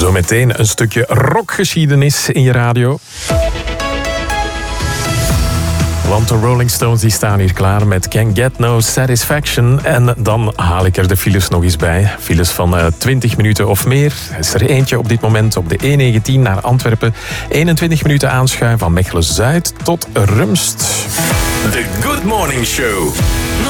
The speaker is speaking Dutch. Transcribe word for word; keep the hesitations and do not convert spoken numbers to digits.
Zometeen een stukje rockgeschiedenis in je radio. Want de Rolling Stones die staan hier klaar met Can't Get No Satisfaction. En dan haal ik er de files nog eens bij. Files van uh, twintig minuten of meer. Er is er eentje op dit moment op de E negentien naar Antwerpen. eenentwintig minuten aanschuiven van Mechelen-Zuid tot Rumst. The Good Morning Show.